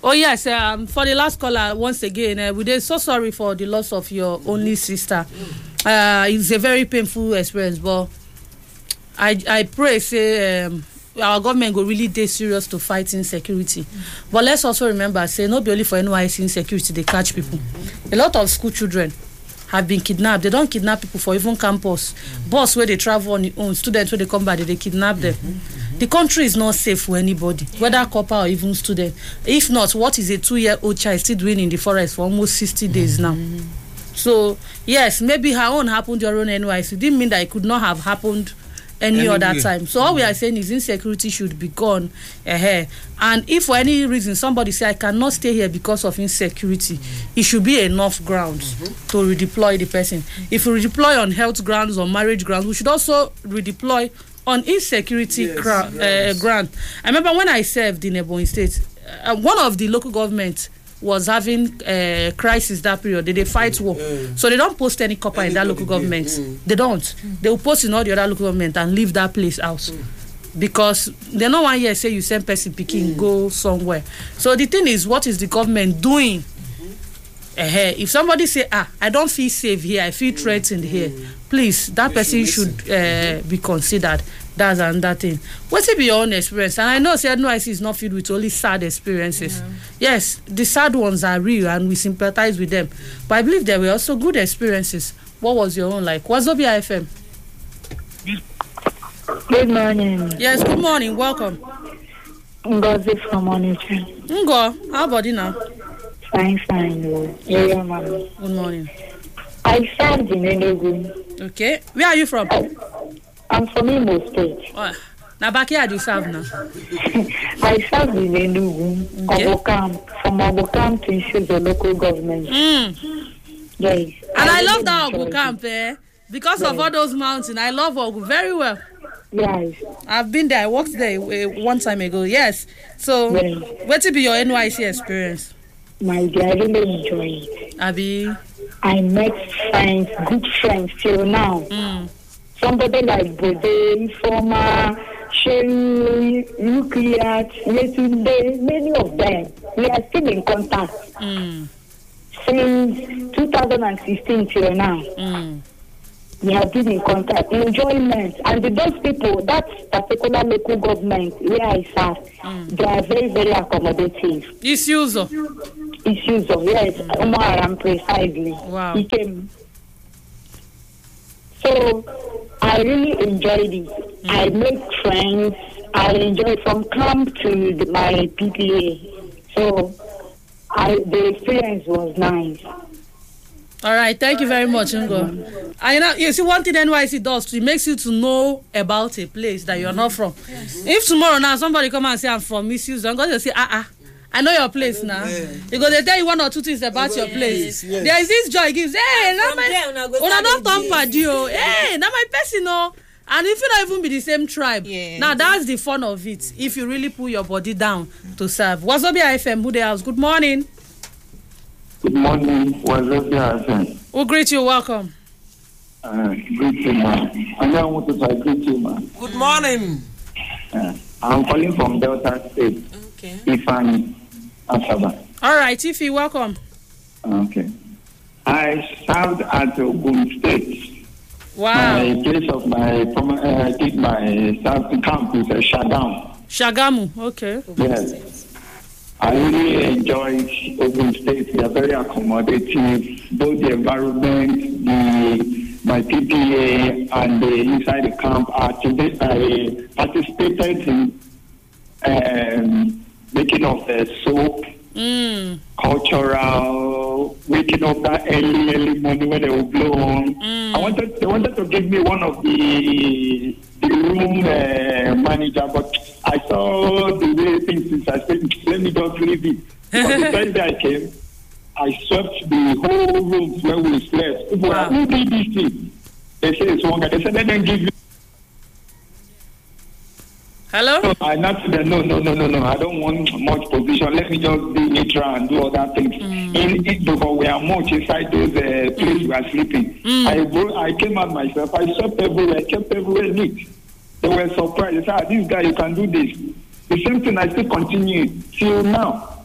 Oh yes, for the last caller, once again, we are so sorry for the loss of your only sister. It's a very painful experience, but I pray say our government go really dey serious to fight insecurity. But let's also remember, say not only for NYSC insecurity they catch people. A lot of school children have been kidnapped. They don't kidnap people for even campus. Bus where they travel on their own, students where they come back, they kidnap them. The country is not safe for anybody, whether copper or even student. If not, what is a 2-year-old child still doing in the forest for almost 60 days now? So, yes, maybe her own happened during NYSC. It didn't mean that it could not have happened any other time. So all we are saying is insecurity should be gone. And if for any reason somebody say I cannot stay here because of insecurity, it should be enough grounds to redeploy the person. If we redeploy on health grounds or marriage grounds, we should also redeploy on insecurity ground. I remember when I served in Ebonyi State, one of the local governments was having crisis that period. They fight war. So they don't post any copper in that local government. They don't. They will post in all the other local government and leave that place out. Because they no one here say you send person picking, go somewhere. So the thing is, what is the government doing? If somebody say, I don't feel safe here, I feel threatened here, please, that person should be considered. That's another thing. What's it be your own experience? And I know NYSC is not filled with only sad experiences. Yes, the sad ones are real and we sympathize with them. But I believe there were also good experiences. What was your own like? What's Wazobia FM? Good morning. Yes, good morning. Welcome. Ngozi from Onitsha. Ngo, how about you now? Fine. Good morning. I served in Enugu. Okay. Where are you from? I'm from Imo State. Now back here do you serve now? I served in Enugu, Okay. Obokam. From Obokam to issue the local government. Yes. And I love really that enjoyed Ogu camp, because of all those mountains. I love Ogu very well. Yes. I've been there. I worked there one time ago. Yes. So, Yes. what will be your NYC experience? My dear, I really enjoy it. Abi. I met friends, good friends till now. Somebody like Bode, Informa, Sherry, Nuclear, Yetunde, many of them. We are still in contact. Since 2016 till now. We have been in contact, enjoyment, and those people, that particular local government where I serve, they are very, very accommodative. Issues. Issues of yes, Umaram precisely. Wow. He came. So I really enjoyed it. I make friends. I enjoy from camp to my PPA. So the experience was nice. All right, thank you very much, Ngo. And you see, one thing NYC does, it makes you to know about a place that you're not from. If tomorrow now somebody come and say I'm from Misuse, I'm going to say, I know your place now. Because they tell you one or two things about your place. Yes. There is this joy gives. Hey, now my don't turn padio. Hey, now my person, no. And if you don't even be the same tribe, now that's the fun of it. If you really put your body down to serve. Wazobia FM, Bude House. Good morning. Good morning, Wazobia FM. We'll greet you. Welcome. Greet you, man. I know I want to say greet you, man. Good morning. I'm calling from Delta State. Okay. Ifan Asaba. All right, Ify, welcome. Okay. I served at Ogun State. Wow. My place of my serving camp is Shagamu, okay. Yes. I really enjoyed Ogun State. They are very accommodative, both the environment, my PPA, and the inside the camp. I participated in making of the soap, cultural, waking up that early morning when they will blow on. They wanted to give me one of the room manager, but I saw the way things is. I said, let me just leave it. Because the time that I came, I swept the whole room where we slept. People were, who did this thing? They said it's one guy. They said, let them give you. Hello? So I not said, no. I don't want much position. Let me just be neutral and do other things. Because we are much inside those places we are sleeping. I came out myself. I swept everywhere. I kept everywhere neat. They were surprised. They said, this guy, you can do this. The same thing I still continue till now.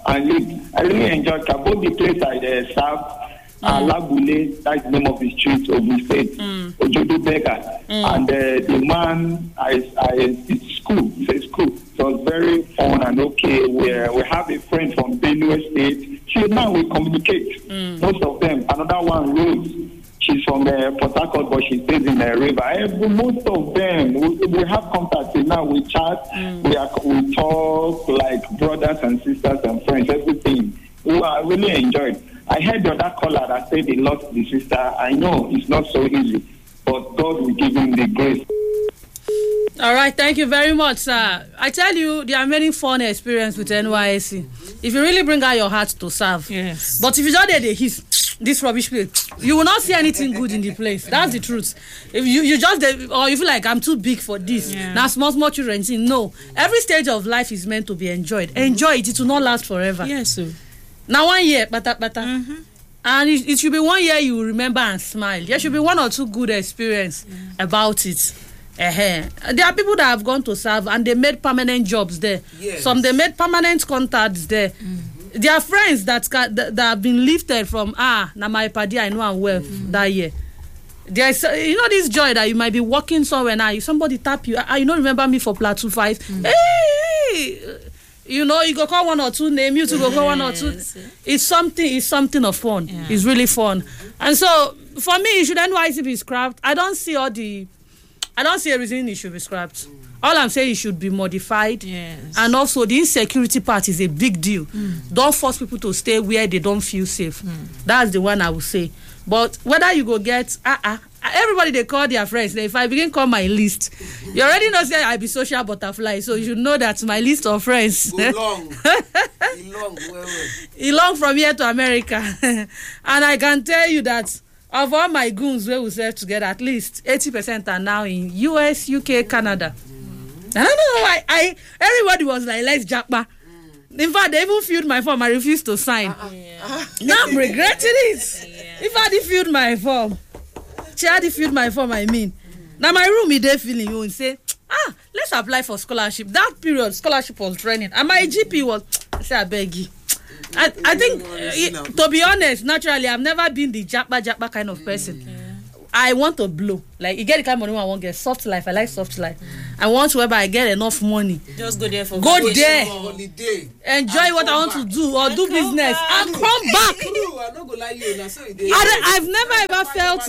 and look, I really enjoyed both the place I served. Lagule, that's the name of the street of the state, Ojodo Beggar. And the man, it's school, it's a school. So it's very fun and okay. We have a friend from Benue State. So now we communicate, most of them. Another one, Rose, she's from Port Harcourt, but she stays in the river. Most of them, we have contact. Now we chat, we talk like brothers and sisters and friends, everything. I really enjoyed. I heard the other caller that said they lost the sister. I know it's not so easy, but God will give him the grace. All right, thank you very much, sir. I tell you, there are many fun experiences with NYSC. If you really bring out your heart to serve. Yes. But if you just did this rubbish place, you will not see anything good in the place. That's the truth. If you just, or you feel like I'm too big for this. Yeah. Now small children say, no. Every stage of life is meant to be enjoyed. Enjoy it. It will not last forever. Yes, sir. Now 1 year, bata. And it should be 1 year you remember and smile. There should be one or two good experience about it. There are people that have gone to serve and they made permanent jobs there. Yes. Some they made permanent contacts there. There are friends that have been lifted from na my party I know I'm well that year. There's this joy that you might be walking somewhere now, somebody tap you. You don't remember me for Plateau 5. Hey. You go call one or two name, you to go call one or two. It's something of fun. Yeah. It's really fun. And so for me, should NYSC be scrapped? I don't see a reason it should be scrapped. All I'm saying, it should be modified. Yes. And also the insecurity part is a big deal. Don't force people to stay where they don't feel safe. That's the one I would say. But whether you go get everybody they call their friends. If I begin call my list, you already know say I be social butterfly, so you should know that my list of friends. Go long. He long from here to America. And I can tell you that of all my goons where we serve together, at least 80% are now in US, UK, Canada. I don't know why. Everybody was like, let's japa. In fact, they even filled my form. I refused to sign. Now I'm regretting it. If I had filled my form, I mean. Now my room is there feeling you and say, let's apply for scholarship. That period, scholarship was training. And my GP was, I said, I beg you. I think, to be honest, naturally, I've never been the japa kind of person. Okay. I want to blow. Like, you get the kind of money I want to get. Soft life. I like soft life. I want to whereby I get enough money. Just go there for holiday. Enjoy what I want to do or do business and come back. I'm not gonna lie you. I've never ever felt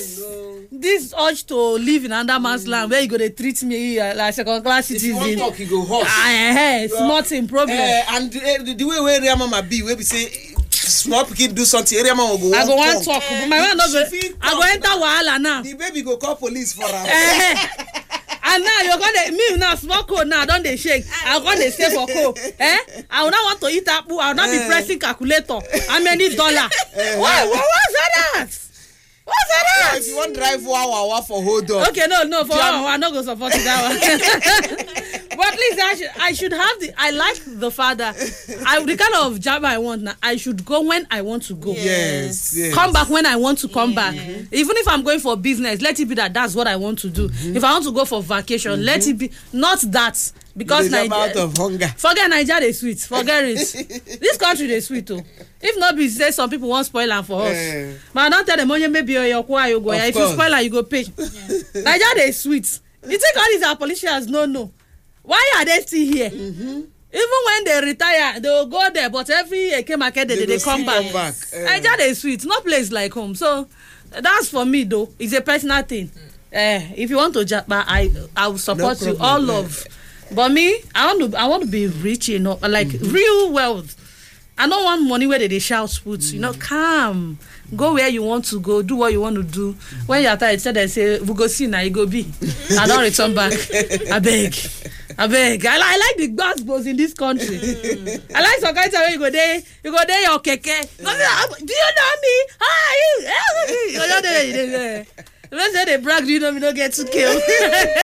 this urge to live in Andaman's land where you go to treat me like second class citizen. If you want talk, you go hot. Smart in problem. And the way where Ria Mama be, where we say small pikin do something, area man will go. I go one talk. My man no go. I go enter wahala now. The baby go call police for her. And now you're gonna me now small code now. Don't they shake? I'm gonna stay for code. I will not want to eat apple. I will not be pressing calculator. How many $? What's that? What's that? If you want drive 1 hour for hold on. Okay, no, for 1 hour, I'm not gonna support that one. But at least I should have I like the father. The kind of job I want now, I should go when I want to go. Yes. Come back when I want to come back. Even if I'm going for business, let it be that's what I want to do. If I want to go for vacation, let it be not that. Because Nigeria, of hunger. Forget Nigeria, they sweet. Forget it. This country, they sweet too. If not, be say some people want spoil them for us. But I don't tell them, maybe you're quiet, you go. If you spoil you go pay. Nigeria, they sweet. You think all these our politicians no. Why are they still here? Even when they retire, they will go there. But every Eke market, they come back. Nigeria, they sweet. No place like home. So that's for me though. It's a personal thing. If you want to japa, I will support you. All love. But me, I want to be rich, like real wealth. I don't want money where they shout put, calm. Go where you want to go, do what you want to do. When you're tired, they say, we go see now, you go be. I don't return back. I beg. I like the gospels in this country. I like some kind of way you go there your keke. Do you know me? Hi. You know they brag, you don't get to kill.